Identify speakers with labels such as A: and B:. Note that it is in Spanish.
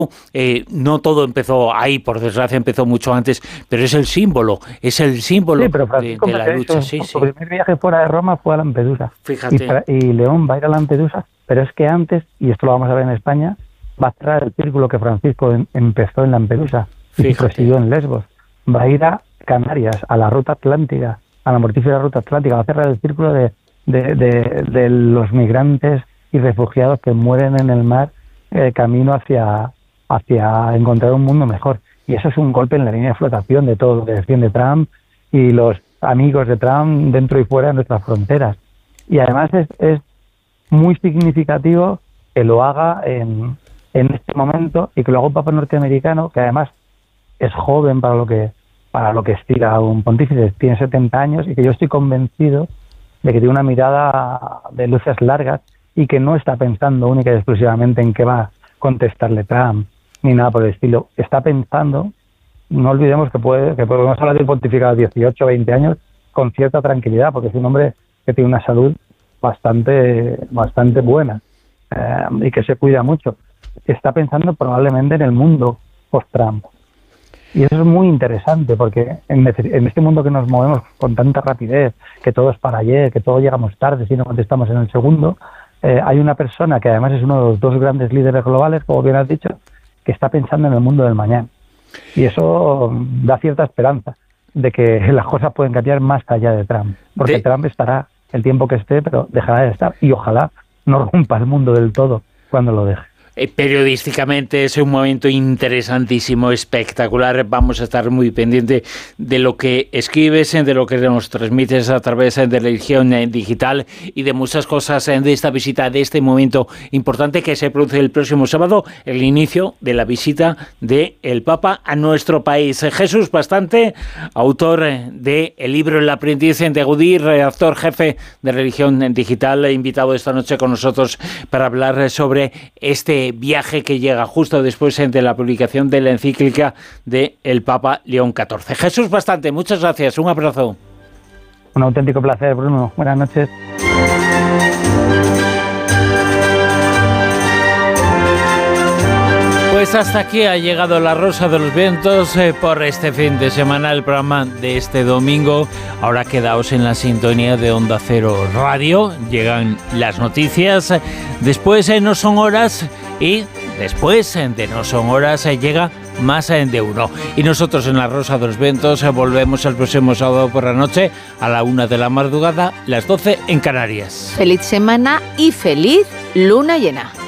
A: no todo empezó ahí, por desgracia empezó mucho antes, pero es el símbolo
B: Sí, pero Francisco
A: de la lucha.
B: Su primer viaje fuera de Roma fue a Lampedusa.
A: Fíjate.
B: Y León va a ir a Lampedusa, pero es que antes, y esto lo vamos a ver en España, va a cerrar el círculo que Francisco empezó en Lampedusa y prosiguió en Lesbos. Va a ir a Canarias, a la ruta atlántica, a la mortífera ruta atlántica, va a cerrar el círculo de los migrantes y refugiados que mueren en el mar camino hacia encontrar un mundo mejor. Y eso es un golpe en la línea de flotación de todo lo que defiende Trump y los amigos de Trump dentro y fuera de nuestras fronteras. Y además es muy significativo que lo haga en este momento y que lo haga un papa norteamericano que además es joven para lo que estira un pontífice, tiene 70 años y que yo estoy convencido de que tiene una mirada de luces largas y que no está pensando única y exclusivamente en qué va a contestarle Trump ni nada por el estilo. Está pensando, no olvidemos que podemos hablar de un pontificado de 18 o 20 años con cierta tranquilidad, porque es un hombre que tiene una salud bastante buena y que se cuida mucho. Está pensando probablemente en el mundo post-Trump. Y eso es muy interesante, porque en este mundo que nos movemos con tanta rapidez, que todo es para ayer, que todo llegamos tarde si no contestamos en el segundo, hay una persona que además es uno de los dos grandes líderes globales, como bien has dicho, que está pensando en el mundo del mañana. Y eso da cierta esperanza de que las cosas pueden cambiar más allá de Trump. Porque Trump estará el tiempo que esté, pero dejará de estar. Y ojalá no rompa el mundo del todo cuando lo deje.
A: Periodísticamente es un momento interesantísimo, espectacular. Vamos a estar muy pendiente de lo que escribes, de lo que nos transmites a través de Religión Digital y de muchas cosas de esta visita, de este momento importante que se produce el próximo sábado, el inicio de la visita del Papa a nuestro país. Jesús Bastante, autor de el libro El aprendiz de Gaudí, redactor jefe de Religión Digital, invitado esta noche con nosotros para hablar sobre este viaje que llega justo después de la publicación de la encíclica del Papa León XIV. Jesús Bastante, muchas gracias, un abrazo.
B: Un auténtico placer, Bruno. Buenas noches.
A: Pues hasta aquí ha llegado La Rosa de los Vientos por este fin de semana, el programa de este domingo. Ahora quedaos en la sintonía de Onda Cero Radio, llegan las noticias, después No Son Horas y después de No Son Horas llega Más de Uno. Y nosotros en La Rosa de los Vientos volvemos el próximo sábado por la noche a la 1 de la madrugada, las 12 en Canarias.
C: Feliz semana y feliz luna llena.